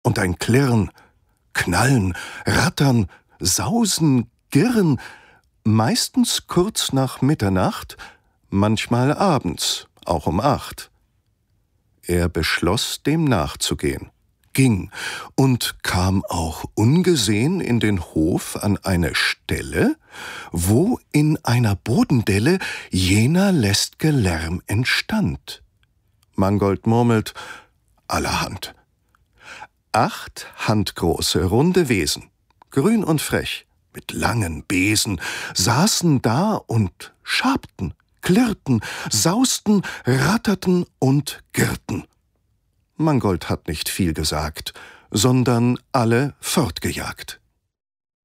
und ein Klirren, Knallen, Rattern, Sausen, Girren, meistens kurz nach Mitternacht, manchmal abends, auch um 8. Er beschloss, dem nachzugehen, ging und kam auch ungesehen in den Hof an eine Stelle, wo in einer Bodendelle jener läst'ge Lärm entstand. Mangold murmelt: allerhand. 8 handgroße, runde Wesen, grün und frech, mit langen Besen, saßen da und schabten, klirrten, sausten, ratterten und girrten. Mangold hat nicht viel gesagt, sondern alle fortgejagt.